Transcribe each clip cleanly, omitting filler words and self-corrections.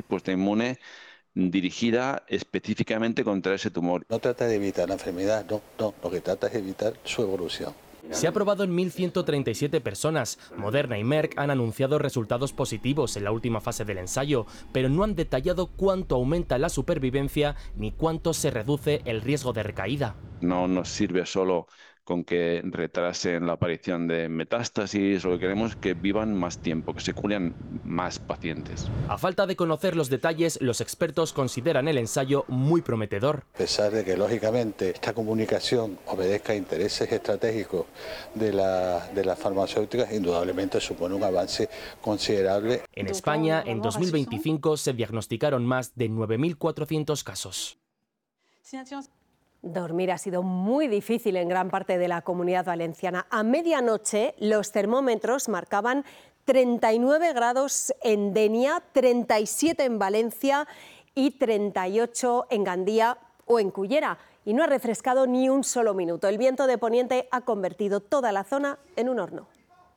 respuesta inmune dirigida específicamente contra ese tumor. No trata de evitar la enfermedad, no, lo que trata es evitar su evolución. Se ha probado en 1.137 personas. Moderna y Merck han anunciado resultados positivos en la última fase del ensayo, pero no han detallado cuánto aumenta la supervivencia ni cuánto se reduce el riesgo de recaída. No nos sirve solo con que retrasen la aparición de metástasis, lo que queremos es que vivan más tiempo, que se curen más pacientes. A falta de conocer los detalles, los expertos consideran el ensayo muy prometedor. A pesar de que, lógicamente, esta comunicación obedezca a intereses estratégicos de las farmacéuticas, indudablemente supone un avance considerable. En España, en 2025, se diagnosticaron más de 9.400 casos. Dormir ha sido muy difícil en gran parte de la Comunidad Valenciana. A medianoche los termómetros marcaban 39 grados en Denia, 37 en Valencia y 38 en Gandía o en Cullera. Y no ha refrescado ni un solo minuto. El viento de poniente ha convertido toda la zona en un horno.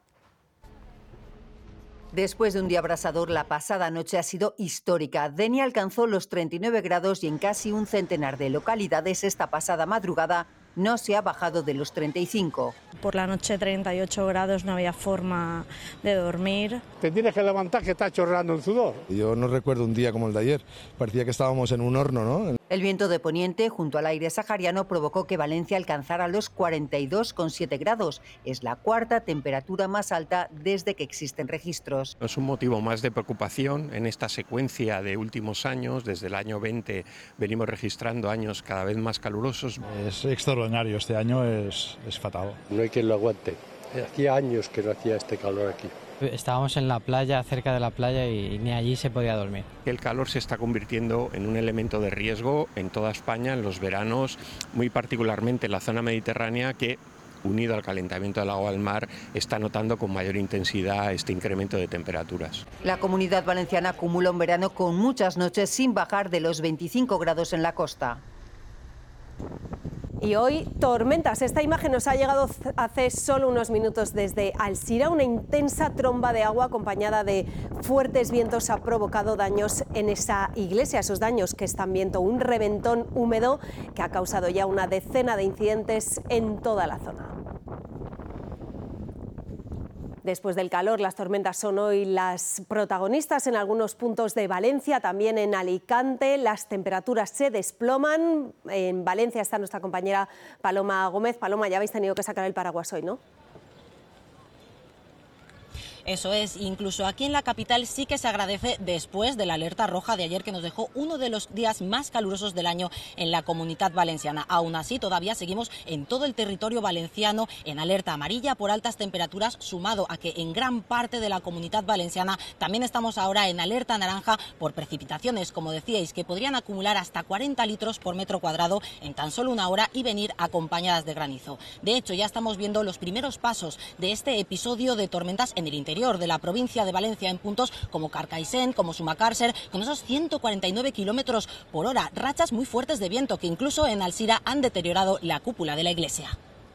Después de un día abrasador, la pasada noche ha sido histórica. Denia alcanzó los 39 grados y en casi un centenar de localidades esta pasada madrugada no se ha bajado de los 35. Por la noche 38 grados, no había forma de dormir. Te tienes que levantar que está chorreando el sudor. Yo no recuerdo un día como el de ayer, parecía que estábamos en un horno, ¿no? El viento de poniente junto al aire sahariano provocó que Valencia alcanzara los 42,7 grados. Es la cuarta temperatura más alta desde que existen registros. Es un motivo más de preocupación en esta secuencia de últimos años. Desde el año 20 venimos registrando años cada vez más calurosos. Es extraordinario, este año es fatal. No hay quien lo aguante. Hacía años que no hacía este calor aquí. Estábamos en la playa, cerca de la playa, y ni allí se podía dormir. El calor se está convirtiendo en un elemento de riesgo en toda España, en los veranos, muy particularmente en la zona mediterránea, que, unido al calentamiento del agua del mar, está notando con mayor intensidad este incremento de temperaturas. La Comunidad Valenciana acumula un verano con muchas noches sin bajar de los 25 grados en la costa. Y hoy, tormentas. Esta imagen nos ha llegado hace solo unos minutos desde Alzira. Una intensa tromba de agua acompañada de fuertes vientos ha provocado daños en esa iglesia. Esos daños que están viendo un reventón húmedo que ha causado ya una decena de incidentes en toda la zona. Después del calor, las tormentas son hoy las protagonistas en algunos puntos de Valencia, también en Alicante. Las temperaturas se desploman. En Valencia está nuestra compañera Paloma Gómez. Paloma, ya habéis tenido que sacar el paraguas hoy, ¿no? Eso es, incluso aquí en la capital sí que se agradece después de la alerta roja de ayer que nos dejó uno de los días más calurosos del año en la Comunidad Valenciana. Aún así, todavía seguimos en todo el territorio valenciano en alerta amarilla por altas temperaturas, sumado a que en gran parte de la Comunidad Valenciana también estamos ahora en alerta naranja por precipitaciones, como decíais, que podrían acumular hasta 40 litros por metro cuadrado en tan solo una hora y venir acompañadas de granizo. De hecho, ya estamos viendo los primeros pasos de este episodio de tormentas en el interior de la provincia de Valencia, en puntos como Carcaixent, como Sumacàrcer, con esos 149 kilómetros por hora, rachas muy fuertes de viento que incluso en Alzira han deteriorado la cúpula de la iglesia.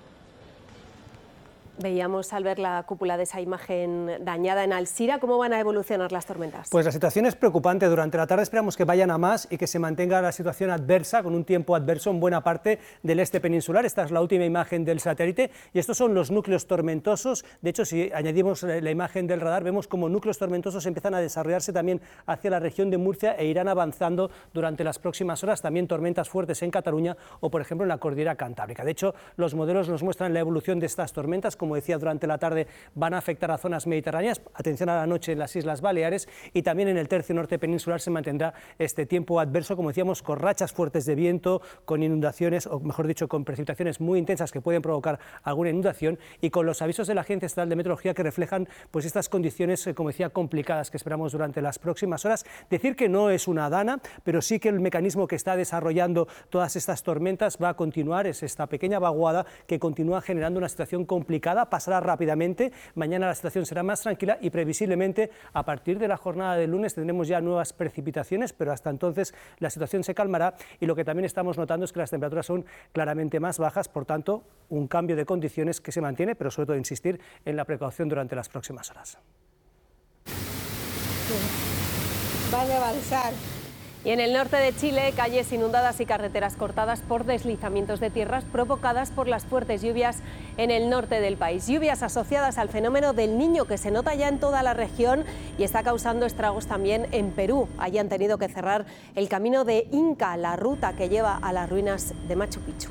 Veíamos al ver la cúpula de esa imagen dañada en Alzira. ¿Cómo van a evolucionar las tormentas? Pues la situación es preocupante. Durante la tarde esperamos que vayan a más y que se mantenga la situación adversa, con un tiempo adverso en buena parte del este peninsular. Esta es la última imagen del satélite y estos son los núcleos tormentosos. De hecho, si añadimos la imagen del radar, vemos como núcleos tormentosos empiezan a desarrollarse también hacia la región de Murcia e irán avanzando durante las próximas horas. También tormentas fuertes en Cataluña o, por ejemplo, en la cordillera cantábrica. De hecho, los modelos nos muestran la evolución de estas tormentas. Como decía, durante la tarde van a afectar a zonas mediterráneas, atención a la noche en las Islas Baleares, y también en el tercio norte peninsular se mantendrá este tiempo adverso, como decíamos, con rachas fuertes de viento, con inundaciones, o mejor dicho, con precipitaciones muy intensas que pueden provocar alguna inundación, y con los avisos de la Agencia Estatal de Meteorología que reflejan pues estas condiciones, como decía, complicadas que esperamos durante las próximas horas. Decir que no es una dana, pero sí que el mecanismo que está desarrollando todas estas tormentas va a continuar, es esta pequeña vaguada que continúa generando una situación complicada, pasará rápidamente. Mañana la situación será más tranquila y previsiblemente a partir de la jornada del lunes tendremos ya nuevas precipitaciones, pero hasta entonces la situación se calmará, y lo que también estamos notando es que las temperaturas son claramente más bajas, por tanto un cambio de condiciones que se mantiene, pero sobre todo insistir en la precaución durante las próximas horas. va a rebalsar. Y en el norte de Chile, calles inundadas y carreteras cortadas por deslizamientos de tierras provocadas por las fuertes lluvias en el norte del país. Lluvias asociadas al fenómeno del Niño, que se nota ya en toda la región y está causando estragos también en Perú. Allí han tenido que cerrar el camino de Inca, la ruta que lleva a las ruinas de Machu Picchu.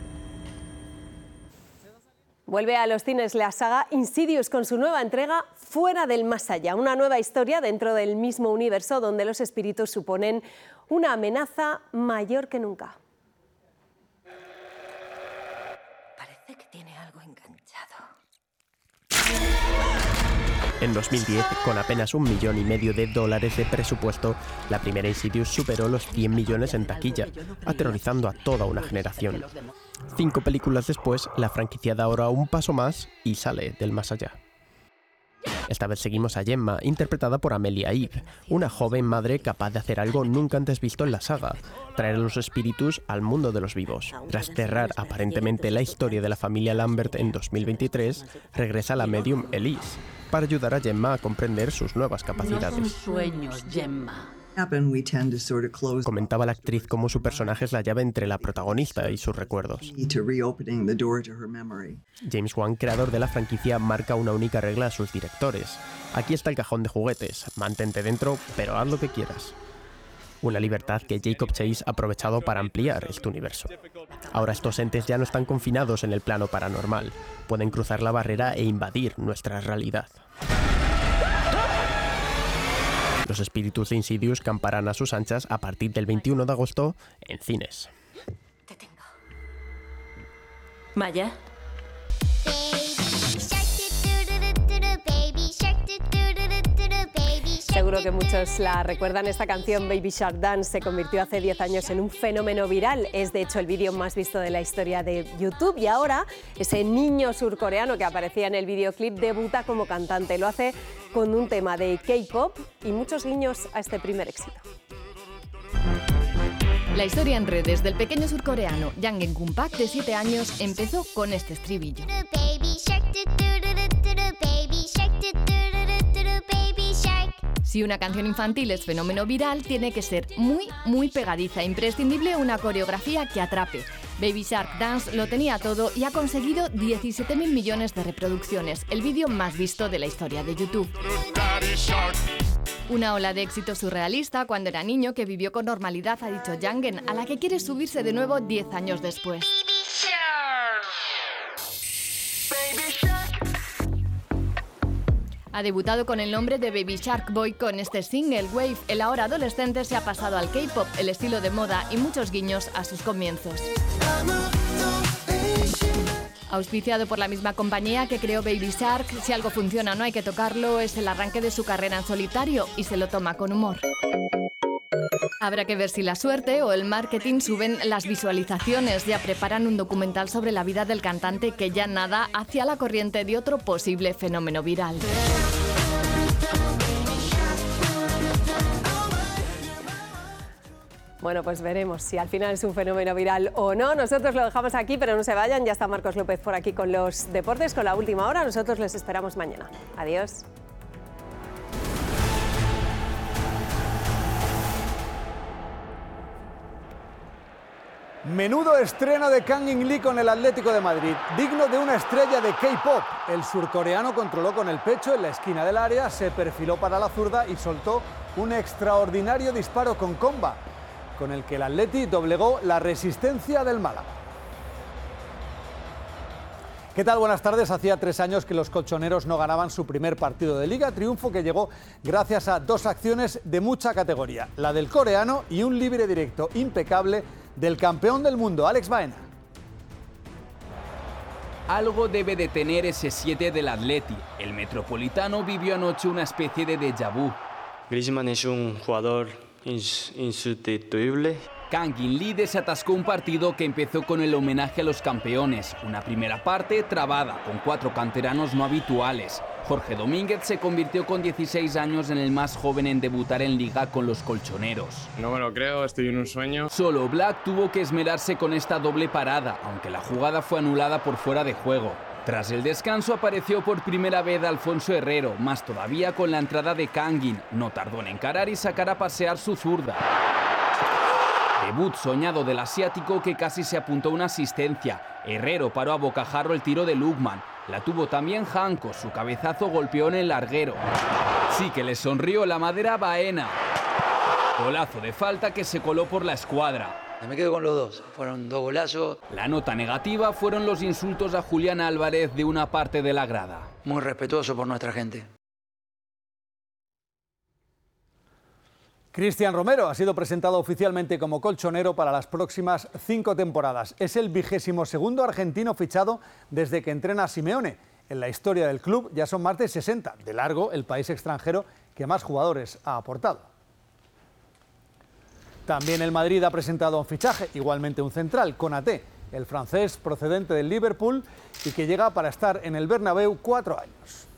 Vuelve a los cines la saga Insidious con su nueva entrega Fuera del Más Allá, una nueva historia dentro del mismo universo donde los espíritus suponen una amenaza mayor que nunca. Parece que tiene algo enganchado. En 2010, con apenas $1,5 millones de presupuesto, la primera Insidious superó los 100 millones en taquilla, aterrorizando a toda una generación. 5 películas después, la franquicia da ahora un paso más y sale del más allá. Esta vez seguimos a Gemma, interpretada por Amelia Eve, una joven madre capaz de hacer algo nunca antes visto en la saga, traer a los espíritus al mundo de los vivos. Tras cerrar aparentemente la historia de la familia Lambert en 2023, regresa la medium Elise, para ayudar a Gemma a comprender sus nuevas capacidades. No son sueños, Gemma. Comentaba la actriz cómo su personaje es la llave entre la protagonista y sus recuerdos. James Wan, creador de la franquicia, marca una única regla a sus directores. Aquí está el cajón de juguetes, mantente dentro, pero haz lo que quieras. Una libertad que Jacob Chase ha aprovechado para ampliar este universo. Ahora estos entes ya no están confinados en el plano paranormal, pueden cruzar la barrera e invadir nuestra realidad. Los espíritus de Insidious camparán a sus anchas a partir del 21 de agosto en cines. Te tengo. Maya. Seguro que muchos la recuerdan. Esta canción, Baby Shark Dance, se convirtió hace 10 años en un fenómeno viral. Es de hecho el vídeo más visto de la historia de YouTube. Y ahora ese niño surcoreano que aparecía en el videoclip debuta como cantante. Lo hace con un tema de K-pop y muchos guiños a este primer éxito. La historia en redes del pequeño surcoreano Jang Eun-pak, de 7 años, empezó con este estribillo. Si una canción infantil es fenómeno viral, tiene que ser muy pegadiza, imprescindible una coreografía que atrape. Baby Shark Dance lo tenía todo y ha conseguido 17.000 millones de reproducciones, el vídeo más visto de la historia de YouTube. Una ola de éxito surrealista cuando era niño que vivió con normalidad, ha dicho Jangen, a la que quiere subirse de nuevo 10 años después. Ha debutado con el nombre de Baby Shark Boy con este single, Wave. El ahora adolescente se ha pasado al K-pop, el estilo de moda y muchos guiños a sus comienzos. Auspiciado por la misma compañía que creó Baby Shark, si algo funciona no hay que tocarlo, es el arranque de su carrera en solitario y se lo toma con humor. Habrá que ver si la suerte o el marketing suben las visualizaciones. Ya preparan un documental sobre la vida del cantante que ya nada hacia la corriente de otro posible fenómeno viral. Bueno, pues veremos si al final es un fenómeno viral o no. Nosotros lo dejamos aquí, pero no se vayan. Ya está Marcos López por aquí con los deportes, con la última hora. Nosotros les esperamos mañana. Adiós. Menudo estreno de Kang In Lee con el Atlético de Madrid, digno de una estrella de K-pop. El surcoreano controló con el pecho en la esquina del área, se perfiló para la zurda y soltó un extraordinario disparo con comba, con el que el Atleti doblegó la resistencia del Málaga. ¿Qué tal? Buenas tardes. Hacía 3 años que los colchoneros no ganaban su primer partido de Liga, triunfo que llegó gracias a 2 acciones de mucha categoría, la del coreano y un libre directo impecable del campeón del mundo, Alex Baena. Algo debe de tener ese 7 del Atleti. El metropolitano vivió anoche una especie de déjà vu. Griezmann es un jugador insustituible. Kang In Lee desatascó un partido que empezó con el homenaje a los campeones. Una primera parte trabada, con 4 canteranos no habituales. Jorge Domínguez se convirtió con 16 años en el más joven en debutar en Liga con los colchoneros. No me lo creo, estoy en un sueño. Solo Black tuvo que esmerarse con esta doble parada, aunque la jugada fue anulada por fuera de juego. Tras el descanso apareció por primera vez Alfonso Herrero, más todavía con la entrada de Kangin. No tardó en encarar y sacar a pasear su zurda. Debut soñado del asiático que casi se apuntó a una asistencia. Herrero paró a bocajarro el tiro de Lukman. La tuvo también Janko, su cabezazo golpeó en el larguero. Sí que le sonrió la madera a Baena. Golazo de falta que se coló por la escuadra. Me quedo con los dos, fueron 2 golazos. La nota negativa fueron los insultos a Julián Álvarez de una parte de la grada. Muy respetuoso por nuestra gente. Cristian Romero ha sido presentado oficialmente como colchonero para las próximas 5 temporadas. Es el 22º argentino fichado desde que entrena Simeone. En la historia del club ya son más de 60. De largo, el país extranjero que más jugadores ha aportado. También el Madrid ha presentado un fichaje, igualmente un central, Konaté, el francés procedente del Liverpool y que llega para estar en el Bernabéu 4 años.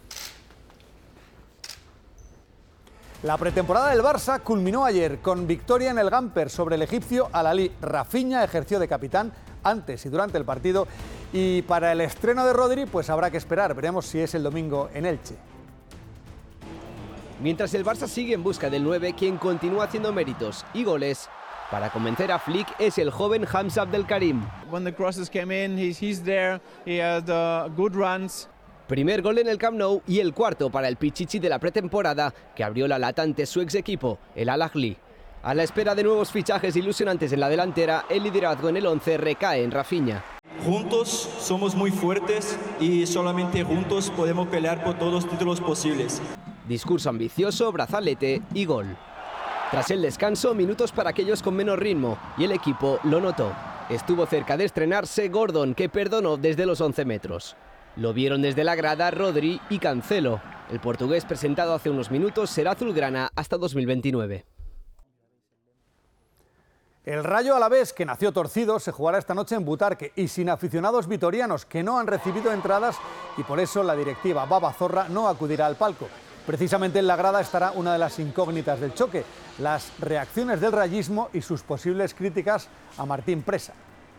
La pretemporada del Barça culminó ayer con victoria en el Gamper sobre el egipcio Al-Ahly. Rafinha ejerció de capitán antes y durante el partido y para el estreno de Rodri pues habrá que esperar, veremos si es el domingo en Elche. Mientras el Barça sigue en busca del 9, quien continúa haciendo méritos y goles para convencer a Flick es el joven Hamza Abdelkarim. When the crosses came in, he's there, he has the good runs. Primer gol en el Camp Nou y el cuarto para el Pichichi de la pretemporada, que abrió la lata ante su ex equipo, el Al-Ahly. A la espera de nuevos fichajes ilusionantes en la delantera, el liderazgo en el 11 recae en Rafinha. Juntos somos muy fuertes y solamente juntos podemos pelear por todos los títulos posibles. Discurso ambicioso, brazalete y gol. Tras el descanso, minutos para aquellos con menos ritmo y el equipo lo notó. Estuvo cerca de estrenarse Gordon, que perdonó desde los 11 metros. Lo vieron desde la grada Rodri y Cancelo. El portugués presentado hace unos minutos será azulgrana hasta 2029. El Rayo Alavés, que nació torcido, se jugará esta noche en Butarque y sin aficionados vitorianos que no han recibido entradas y por eso la directiva Baba Zorra no acudirá al palco. Precisamente en la grada estará una de las incógnitas del choque, las reacciones del rayismo y sus posibles críticas a Martín Presa.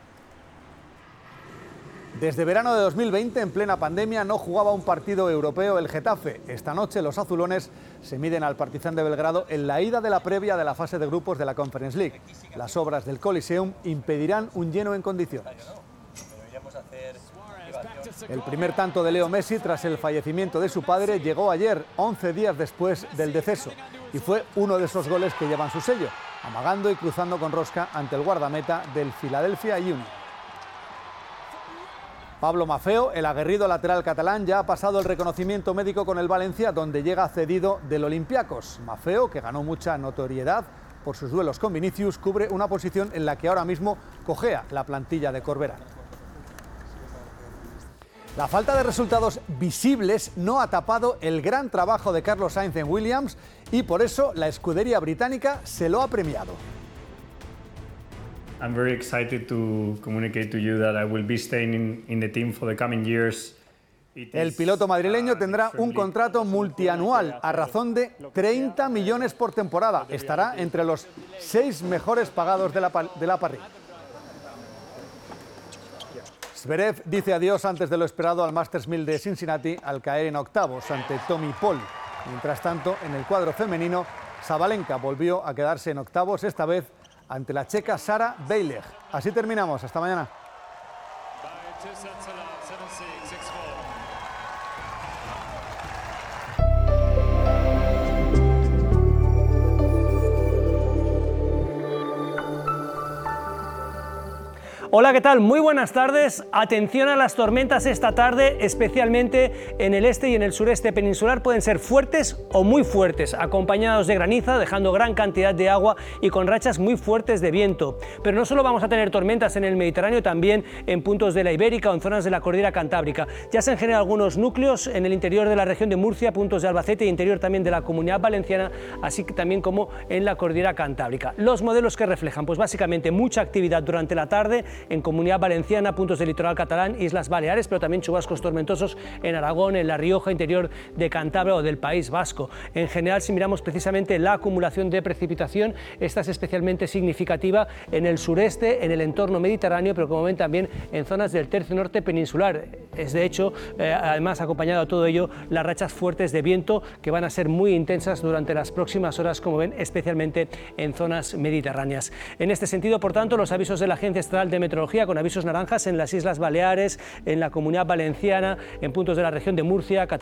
Desde verano de 2020, en plena pandemia, no jugaba un partido europeo el Getafe. Esta noche los azulones se miden al Partizan de Belgrado en la ida de la previa de la fase de grupos de la Conference League. Las obras del Coliseum impedirán un lleno en condiciones. El primer tanto de Leo Messi tras el fallecimiento de su padre llegó ayer, 11 días después del deceso, y fue uno de esos goles que llevan su sello, amagando y cruzando con rosca ante el guardameta del Philadelphia Union. Pablo Maffeo, el aguerrido lateral catalán, ya ha pasado el reconocimiento médico con el Valencia, donde llega cedido del Olympiacos. Maffeo, que ganó mucha notoriedad por sus duelos con Vinicius, cubre una posición en la que ahora mismo cojea la plantilla de Corberán. La falta de resultados visibles no ha tapado el gran trabajo de Carlos Sainz en Williams y por eso la escudería británica se lo ha premiado. I'm very excited to communicate to you that I will be staying in the team for the coming years. El piloto madrileño tendrá un contrato multianual a razón de 30 millones por temporada. Estará entre los 6 mejores pagados de la parrilla. Zverev dice adiós antes de lo esperado al Masters 1000 de Cincinnati al caer en octavos ante Tommy Paul. Mientras tanto, en el cuadro femenino, Sabalenka volvió a quedarse en octavos, esta vez ante la checa Sara Beileg. Así terminamos. Hasta mañana. Hola, ¿qué tal? Muy buenas tardes. Atención a las tormentas esta tarde, especialmente en el este y en el sureste peninsular. Pueden ser fuertes o muy fuertes, acompañados de graniza, dejando gran cantidad de agua y con rachas muy fuertes de viento. Pero no solo vamos a tener tormentas en el Mediterráneo, también en puntos de la Ibérica o en zonas de la cordillera Cantábrica. Ya se han generado algunos núcleos en el interior de la región de Murcia, puntos de Albacete e interior también de la Comunidad Valenciana, así que también como en la cordillera Cantábrica. Los modelos que reflejan, pues básicamente mucha actividad durante la tarde, en Comunidad Valenciana, puntos del litoral catalán, Islas Baleares, pero también chubascos tormentosos en Aragón, en La Rioja, interior de Cantabria o del País Vasco. En general, si miramos precisamente la acumulación de precipitación, esta es especialmente significativa en el sureste, en el entorno mediterráneo, pero como ven también en zonas del tercio norte peninsular. Es de hecho, además acompañado a todo ello, las rachas fuertes de viento que van a ser muy intensas durante las próximas horas, como ven, especialmente en zonas mediterráneas. En este sentido, por tanto, los avisos de la Agencia Estatal de Meteorología con avisos naranjas en las Islas Baleares, en la Comunidad Valenciana, en puntos de la región de Murcia,